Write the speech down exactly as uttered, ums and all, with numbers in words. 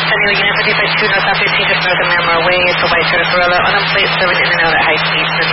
Sunny, Unit fifty-five two, North South fifteen, just north of Miramar Way. It's a white Toyota Corolla on a plate, serving in and out at high speeds.